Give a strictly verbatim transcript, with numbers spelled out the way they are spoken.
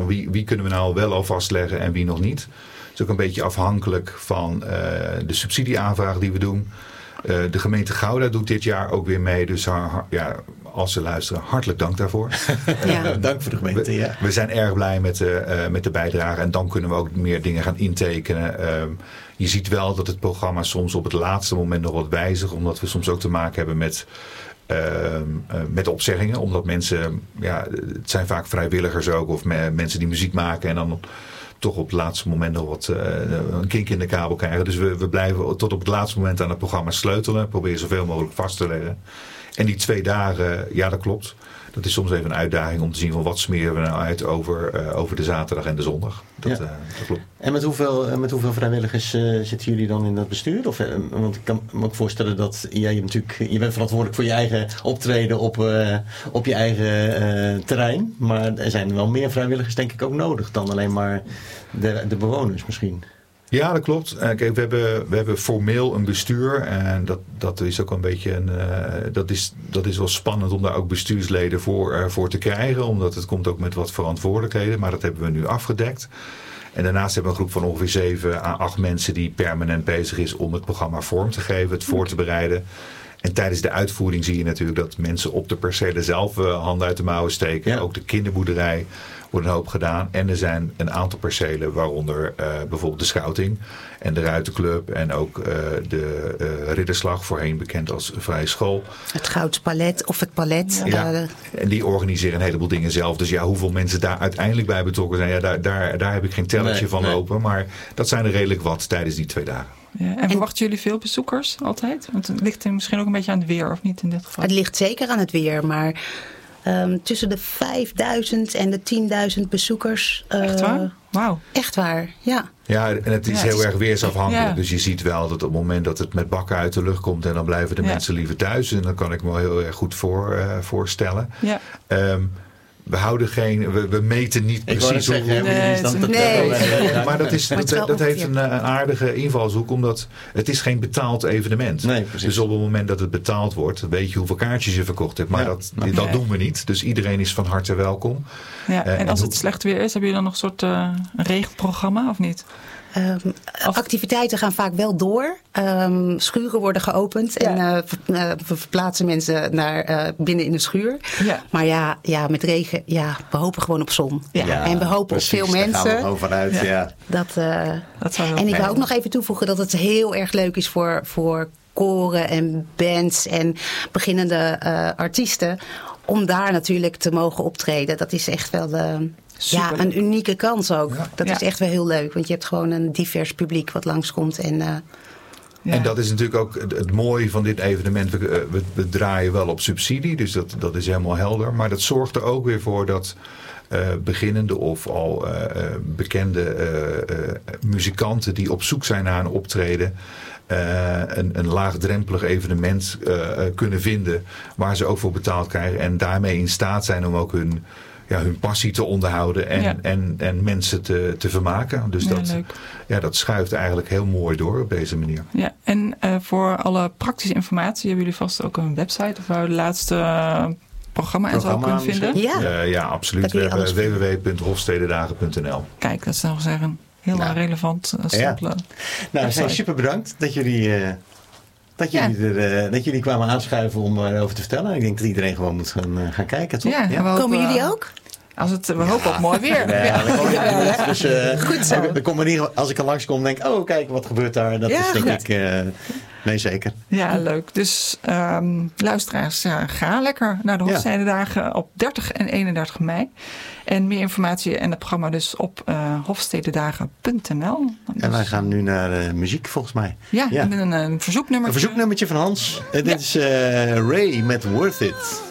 wie, wie kunnen we nou wel al vastleggen en wie nog niet. Het is ook een beetje afhankelijk van uh, de subsidieaanvraag die we doen. Uh, de gemeente Gouda doet dit jaar ook weer mee. Dus ha, ja, als ze luisteren, hartelijk dank daarvoor. Ja. uh, dank voor de gemeente, ja. We, we zijn erg blij met de, uh, met de bijdrage. En dan kunnen we ook meer dingen gaan intekenen. Uh, je ziet wel dat het programma soms op het laatste moment nog wat wijzigt. Omdat we soms ook te maken hebben met... Uh, uh, met opzeggingen, omdat mensen, ja, het zijn vaak vrijwilligers ook, of me, mensen die muziek maken en dan toch op het laatste moment nog wat uh, een kink in de kabel krijgen. Dus we, we blijven tot op het laatste moment aan het programma sleutelen, proberen zoveel mogelijk vast te leggen. En die twee dagen, ja, dat klopt. Dat is soms even een uitdaging om te zien van wat smeren we nou uit over, uh, over de zaterdag en de zondag. Dat, ja. uh, dat klopt. En met hoeveel, met hoeveel vrijwilligers uh, zitten jullie dan in dat bestuur? Of, uh, want ik kan me ook voorstellen dat jij je natuurlijk, je bent verantwoordelijk voor je eigen optreden op, uh, op je eigen uh, terrein. Maar er zijn wel meer vrijwilligers denk ik ook nodig dan alleen maar de, de bewoners misschien. Ja, dat klopt. Uh, kijk, we hebben, we hebben formeel een bestuur. En dat, dat is ook een beetje een. Uh, dat, is, dat is wel spannend om daar ook bestuursleden voor, uh, voor te krijgen. Omdat het komt ook met wat verantwoordelijkheden. Maar dat hebben we nu afgedekt. En daarnaast hebben we een groep van ongeveer zeven à acht mensen die permanent bezig is om het programma vorm te geven, het voor te bereiden. En tijdens de uitvoering zie je natuurlijk dat mensen op de percelen zelf uh, handen uit de mouwen steken. Ja. Ook de kinderboerderij wordt een hoop gedaan. En er zijn een aantal percelen, waaronder uh, bijvoorbeeld de Scouting en de Ruitenclub en ook uh, de uh, Ridderslag, voorheen bekend als Vrije School. Het Gouds Palet of het Palet. Ja. Uh, En die organiseren een heleboel dingen zelf. Dus ja, hoeveel mensen daar uiteindelijk bij betrokken zijn, ja, daar, daar, daar heb ik geen telletje nee, van nee. lopen. Maar dat zijn er redelijk wat tijdens die twee dagen. Ja, en verwachten jullie veel bezoekers altijd? Want het ligt misschien ook een beetje aan het weer, of niet in dit geval? Het ligt zeker aan het weer, maar um, tussen de vijfduizend en de tienduizend bezoekers. Uh, echt waar? Wauw. Echt waar, ja. Ja, en het is ja, heel het is, erg weersafhankelijk. Ja. Dus je ziet wel dat op het moment dat het met bakken uit de lucht komt en dan blijven de ja. mensen liever thuis. En dat kan ik me heel erg goed voor, uh, voorstellen. Ja. Um, We houden geen, we, we meten niet ik precies hoe. Nee, nee. nee. Maar dat, is, dat, dat heeft een, een aardige invalshoek, omdat het is geen betaald evenement. Nee, dus op het moment dat het betaald wordt, weet je hoeveel kaartjes je verkocht hebt. Maar ja. dat, dat nee. doen we niet. Dus iedereen is van harte welkom. Ja, en, en als en het slecht weer is, hebben jullie dan nog een soort uh, regenprogramma of niet? Um, activiteiten gaan vaak wel door. Um, schuren worden geopend. Ja. En uh, ver, uh, we verplaatsen mensen naar uh, binnen in de schuur. Ja. Maar ja, ja, met regen, ja, we hopen gewoon op zon. Ja. Ja, en we hopen precies, op veel mensen. Daar gaan we over uit, ja. ja. Dat, uh, dat zou en ik wil ook nog even toevoegen dat het heel erg leuk is voor, voor koren en bands en beginnende uh, artiesten. Om daar natuurlijk te mogen optreden. Dat is echt wel de... Super. Ja, een unieke kans ook. Ja. Dat ja. is echt wel heel leuk. Want je hebt gewoon een divers publiek wat langskomt. En, uh, ja. en dat is natuurlijk ook het, het mooie van dit evenement. We, we, we draaien wel op subsidie. Dus dat, dat is helemaal helder. Maar dat zorgt er ook weer voor dat uh, beginnende of al uh, bekende uh, uh, muzikanten die op zoek zijn naar een optreden. Uh, een, een laagdrempelig evenement uh, kunnen vinden. Waar ze ook voor betaald krijgen. En daarmee in staat zijn om ook hun... Ja, hun passie te onderhouden en, ja. en, en mensen te, te vermaken. Dus ja, dat, ja, dat schuift eigenlijk heel mooi door op deze manier. Ja, en uh, voor alle praktische informatie hebben jullie vast ook een website of waar we de laatste uh, programma en zo kunnen vinden? Ja, uh, ja absoluut. We hebben w w w punt hofstedendagen punt n l. Kijk, dat is nog zeggen heel nou, relevant. Uh, simpele ja. Nou, we zijn super bedankt dat jullie... Uh, Dat jullie, ja. er, uh, dat jullie kwamen aanschuiven om erover te vertellen. Ik denk dat iedereen gewoon moet gaan, uh, gaan kijken. Toch? Ja, ja. Hopen, Komen jullie ook? Als het, we ja. hopen op mooi weer. Ja, ja. Ja, ja. Dus, uh, goed zo. Dan kom hier, als ik er langskom, denk ik, oh kijk, wat gebeurt daar? Dat ja, is denk goed. ik, uh, nee zeker. Ja, leuk. Dus um, luisteraars, ja, ga lekker naar de Hofstedendagen ja. op dertig en eenendertig mei. En meer informatie en het programma dus op uh, hofstedendagen punt n l. Dus... En wij gaan nu naar uh, muziek volgens mij. Ja, ja. Een, een verzoeknummertje. Een verzoeknummertje van Hans. Uh, dit ja. is uh, Ray met Worth It.